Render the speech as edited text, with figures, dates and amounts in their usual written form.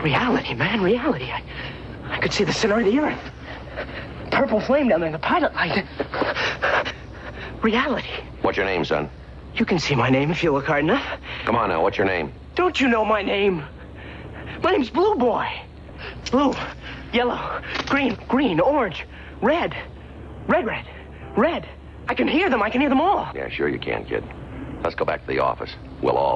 Reality, man, reality. I could see the center of the earth. Purple flame down there in the pilot light. Reality. What's your name, son? You can see my name if you look hard enough. Come on now, what's your name? Don't you know my name? My name's Blue Boy. Blue, yellow, green, orange, red. I can hear them all. Yeah, sure you can, kid. Let's go back to the office. We'll all